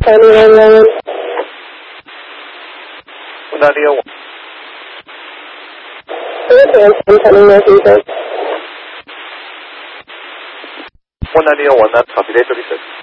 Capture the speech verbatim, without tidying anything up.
Anyone? Anyone? I'm telling you, Jesus. one ninety-one, that's copy. Date thirty-six.